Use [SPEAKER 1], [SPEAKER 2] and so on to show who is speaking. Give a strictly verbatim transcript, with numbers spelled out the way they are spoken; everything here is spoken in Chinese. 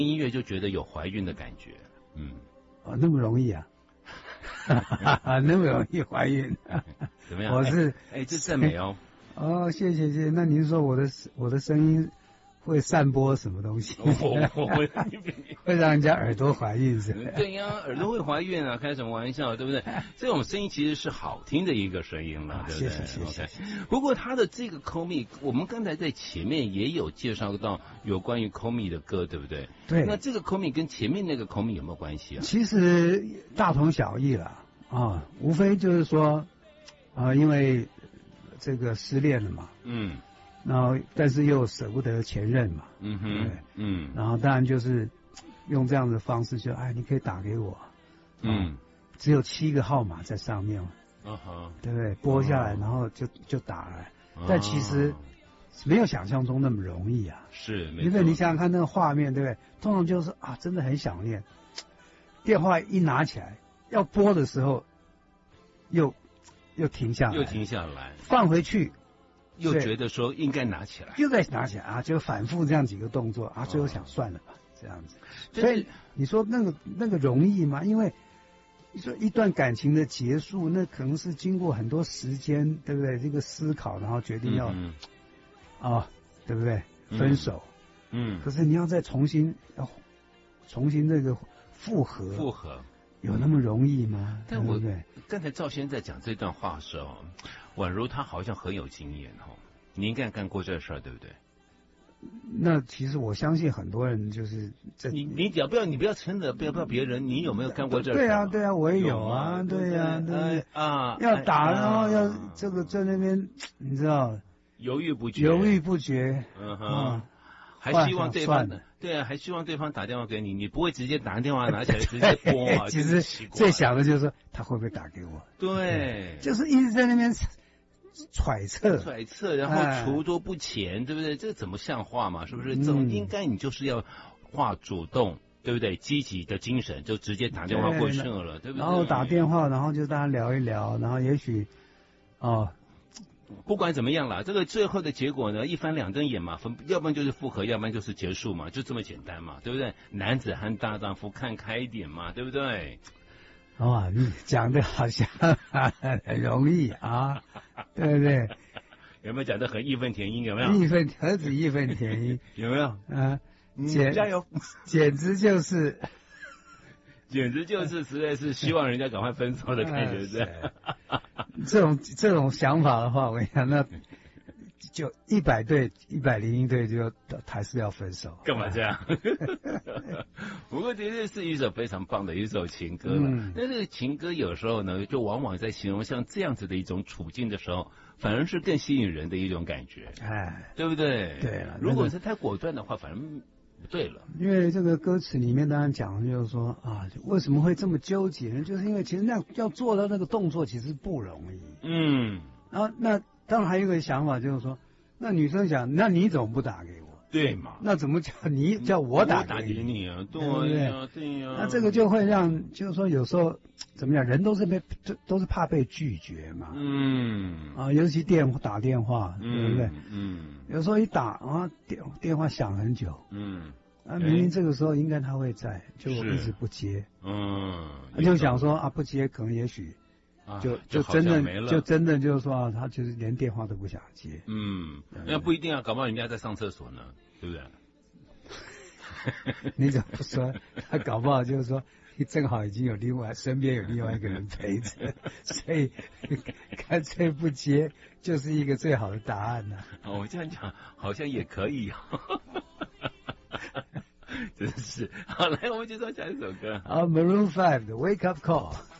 [SPEAKER 1] 音乐就觉得有怀孕的感觉。嗯，
[SPEAKER 2] 哦，那么容易啊？那么容易怀孕？
[SPEAKER 1] 怎么样？
[SPEAKER 2] 我是
[SPEAKER 1] 哎，这赞美哦。
[SPEAKER 2] 哦，谢谢谢谢。那您说我的我的声音会散播什么东西？
[SPEAKER 1] 我我会
[SPEAKER 2] 会让人家耳朵怀孕是吧？
[SPEAKER 1] 对呀，耳朵会怀孕啊，开什么玩笑，对不对？这种声音其实是好听的一个声音了，对不对？
[SPEAKER 2] 谢谢谢谢。
[SPEAKER 1] 不过他的这个 Call Me， 我们刚才在前面也有介绍到有关于 Call Me 的歌，对不对？
[SPEAKER 2] 对。
[SPEAKER 1] 那这个 Call Me 跟前面那个 Call Me 有没有关系啊？
[SPEAKER 2] 其实大同小异了啊，无非就是说啊，因为这个失恋了嘛，嗯。然后，但是又舍不得前任嘛，嗯哼，对，嗯，然后当然就是用这样的方式就，哎，你可以打给我，嗯，只有七个号码在上面，啊哈，对不对？拨下来，然后就就打来，但其实没有想象中那么容易啊，
[SPEAKER 1] 是，
[SPEAKER 2] 因为你想想看那个画面，对不对？通常就是啊，真的很想念，电话一拿起来要拨的时候，又又停下来，
[SPEAKER 1] 又停下来，
[SPEAKER 2] 放回去。
[SPEAKER 1] 又觉得说应该拿起来，
[SPEAKER 2] 又再拿起来啊，就反复这样几个动作啊，最后想算了吧，这样子。所以你说那个那个容易吗？因为你说一段感情的结束，那可能是经过很多时间，对不对？这个思考，然后决定要啊、嗯哦，对不对？分手，嗯。可是你要再重新要重新这个复合，
[SPEAKER 1] 复合
[SPEAKER 2] 有那么容易吗？
[SPEAKER 1] 但我
[SPEAKER 2] 对不对？
[SPEAKER 1] 刚才赵先生在讲这段话的时候，宛如他好像很有经验哦。你应该干过这事儿，对不对？
[SPEAKER 2] 那其实我相信很多人就是这，
[SPEAKER 1] 你你只要不要你不要承认，不要不要别人，你有没有干过这事？
[SPEAKER 2] 对啊对啊，我也有啊，对呀对啊，要打然后要这个在那边，你知道
[SPEAKER 1] 犹豫不决，
[SPEAKER 2] 犹豫不决，
[SPEAKER 1] 嗯哼，还希望对方对啊，还希望对方打电话给你，你不会直接打电话拿起来直接拨啊。
[SPEAKER 2] 其实最想的就是说他会不会打给我？
[SPEAKER 1] 对，
[SPEAKER 2] 就是一直在那边揣测
[SPEAKER 1] 揣测，然后除多不前，对不对？这怎么像话嘛？是不是？这种应该你就是要化主动，对不对？积极的精神，就直接打电话过去了，对不对？
[SPEAKER 2] 然后打电话，然后就大家聊一聊，然后也许哦。
[SPEAKER 1] 不管怎么样啦，这个最后的结果呢，一翻两瞪眼嘛，分要不然就是复合，要不然就是结束嘛，就这么简单嘛，对不对？男子汉大丈夫，看开一点嘛，对不对？
[SPEAKER 2] 哇，你讲的好像很容易啊，对不对？
[SPEAKER 1] 有没有讲的很义愤填膺？有没有？
[SPEAKER 2] 义愤何止义愤填膺？
[SPEAKER 1] 有没有？
[SPEAKER 2] 啊，
[SPEAKER 1] 简加油，
[SPEAKER 2] 简直就是。
[SPEAKER 1] 简直就是实在是希望人家赶快分手的感觉，是、
[SPEAKER 2] 啊。这种这种想法的话，我想那就一百对一百零一对就还是要分手。
[SPEAKER 1] 干嘛这样？不过的确是一首非常棒的一首情歌了。嗯、但是情歌有时候呢，就往往在形容像这样子的一种处境的时候，反而是更吸引人的一种感觉。哎，对不对？
[SPEAKER 2] 对了，
[SPEAKER 1] 如果是太果断的话，反正。对了，
[SPEAKER 2] 因为这个歌词里面当然讲的就是说啊，为什么会这么纠结呢？就是因为其实那样要做到那个动作其实不容易。嗯，然后那当然还有一个想法就是说，那女生想，那你怎么不打给我？
[SPEAKER 1] 对嘛？
[SPEAKER 2] 那怎么叫你叫我打
[SPEAKER 1] 给你？
[SPEAKER 2] 给
[SPEAKER 1] 你啊，对呀，对呀。
[SPEAKER 2] 那这个就会让，就是说有时候怎么样，人都是被都都是怕被拒绝嘛。嗯。啊，尤其电打电话，对不对？嗯。有时候一打啊，电电话响很久。嗯。啊，明明这个时候应该他会在，就一直不接。嗯。他就想说啊，不接可能也许。就就真的就真的就是说啊，他就是连电话都不想接。
[SPEAKER 1] 嗯，那不一定啊，搞不好人家在上厕所呢，对不对？
[SPEAKER 2] 你怎么不说？他搞不好就是说，你正好已经有另外身边有另外一个人陪着，所以干脆不接就是一个最好的答案呢、
[SPEAKER 1] 啊。哦，我这样讲好像也可以、哦。真是好，来，我们就说下一首歌
[SPEAKER 2] 啊 ，Maroon Five 的《Wake Up Call》。